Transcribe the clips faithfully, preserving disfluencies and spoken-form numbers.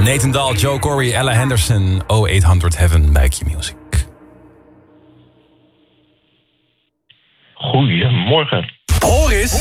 Nathan Dahl, Joe Corey, Ella Henderson, oh achthonderd Heaven bij Q-Music. Goedemorgen. Horis?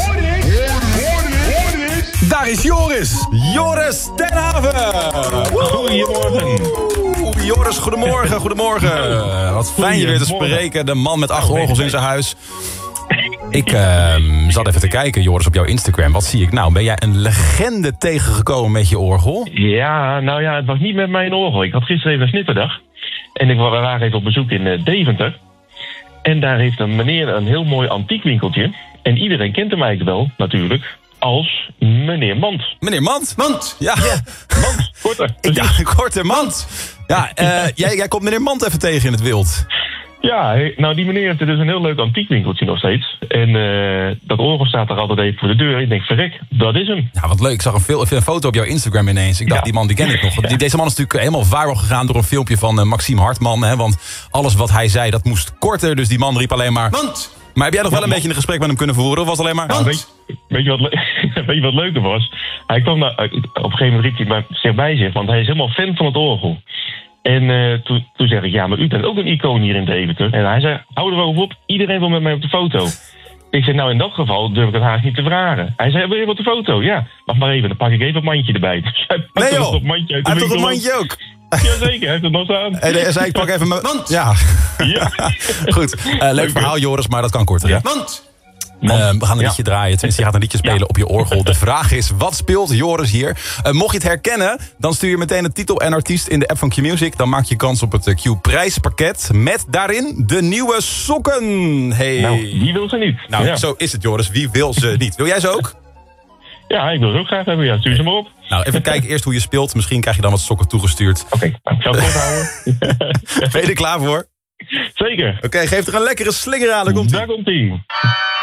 Daar is Joris! Joris ten Haven! Goedemorgen. Joris, goedemorgen, goedemorgen. Wat fijn je weer te spreken. De man met acht orgels in zijn huis. Ik uh, zat even te kijken, Joris, op jouw Instagram. Wat zie ik nou? Ben jij een legende tegengekomen met je orgel? Ja, nou ja, het was niet met mijn orgel. Ik had gisteren even een snipperdag. En ik, we waren even op bezoek in uh, Deventer. En daar heeft een meneer een heel mooi antiekwinkeltje. En iedereen kent hem eigenlijk wel, natuurlijk, als meneer Mand. Meneer Mand? Mand, ja. ja. Mand, korter. Ja, korter Mand. Ja, uh, jij, jij komt meneer Mand even tegen in het wild. Ja, nou die meneer heeft dus een heel leuk antiekwinkeltje nog steeds. En uh, dat orgel staat er altijd even voor de deur. Ik denk, verrek, dat is hem. Ja, wat leuk. Ik zag een, veel, een foto op jouw Instagram ineens. Ik dacht, ja. die man die ken ik nog. Die, deze man is natuurlijk helemaal viral gegaan door een filmpje van uh, Maxime Hartman. Hè, want alles wat hij zei, dat moest korter. Dus die man riep alleen maar... Mand! Maar heb jij nog wel een beetje een gesprek met hem kunnen voeren? Of was het alleen maar... Ja, weet, weet, je wat le- weet je wat leuker was? Hij kwam daar, op een gegeven moment riep hij zich bij zich. Want hij is helemaal fan van het orgel. En uh, toen, toen zeg ik, ja, maar u bent ook een icoon hier in Deventer. En hij zei, hou er wel op, iedereen wil met mij op de foto. Ik zei, nou in dat geval durf ik het haast niet te vragen. Hij zei, wil je op de foto? Ja, wacht maar even, dan pak ik even het mandje erbij. Dus hij nee joh, het mandje uit de hij heeft toch een mandje ook? Jazeker, hij heeft het nog staan. En hij zei, ik pak even mijn... Mand! Ja. ja. Goed, uh, leuk verhaal Joris, maar dat kan korter. Ja. Mand! Uh, we gaan een liedje ja. draaien, tenminste je gaat een liedje spelen ja. op je orgel. De vraag is, wat speelt Joris hier? Uh, mocht je het herkennen, dan stuur je meteen de titel en artiest in de app van Q-Music. Dan maak je kans op het uh, Q-prijspakket met daarin de nieuwe sokken. Hey. Nou, wie wil ze niet? Nou, ja. zo is het Joris, wie wil ze niet? Wil jij ze ook? Ja, ik wil ze ook graag hebben, ja, stuur ze maar op. Nou, even kijken eerst hoe je speelt. Misschien krijg je dan wat sokken toegestuurd. Oké, okay, nou, ik zal het goed houden. Ben je er klaar voor? Zeker. Oké, okay, geef er een lekkere slinger aan, daar komt-ie. Daar komt-ie.